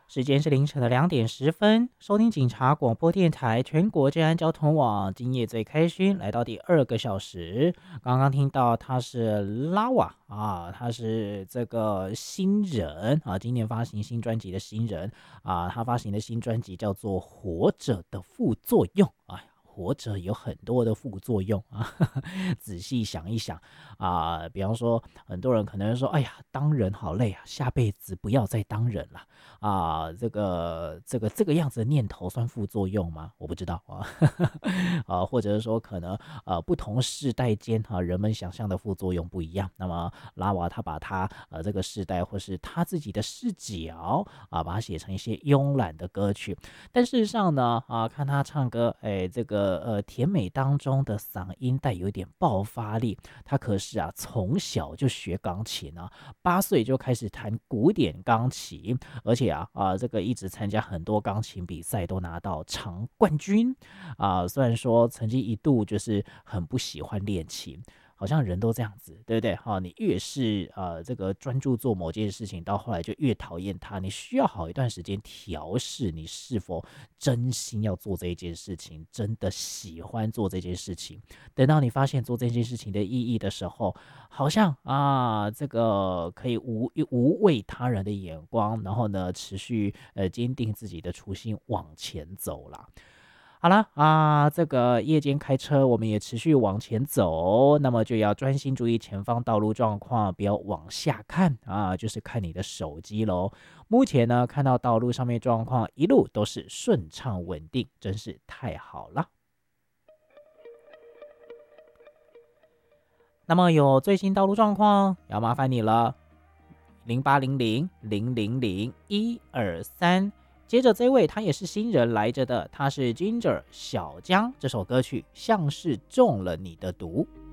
时间是凌晨的2点10分，收听警察广播电台全国治安交通网，今夜最开心，来到第2个小时。刚刚听到他是拉瓦啊，他是这个新人啊，今年发行新专辑的新人啊，他发行的新专辑叫做《活着的副作用》。哎，活着有很多的副作用啊，仔细想一想啊，比方说，很多人可能说，哎呀，当人好累啊，下辈子不要再当人了。啊，这个样子的念头算副作用吗？我不知道啊，或者是说可能不同世代间人们想象的副作用不一样。那么拉瓦他把他这个世代或是他自己的视角把它写成一些慵懒的歌曲，但事实上呢看他唱歌，这个甜美当中的嗓音带有一点爆发力。他可是从小就学钢琴啊，8岁就开始弹古典钢琴，而且这个一直参加很多钢琴比赛，都拿到常冠军虽然说曾经一度就是很不喜欢练琴，好像人都这样子，对不对？你越是这个专注做某件事情，到后来就越讨厌它。你需要好一段时间调试，你是否真心要做这一件事情，真的喜欢做这件事情。等到你发现做这件事情的意义的时候，好像这个可以无畏他人的眼光，然后呢，持续坚定自己的初心往前走啦。好了这个夜间开车，我们也持续往前走，那么就要专心注意前方道路状况，不要往下看就是看你的手机咯。目前呢，看到道路上面状况一路都是顺畅稳定，真是太好了。那么有最新道路状况，要麻烦你了，0800-000-123。接着这位他也是新人来着的，他是 Ginger 小江，这首歌曲像是中了你的毒。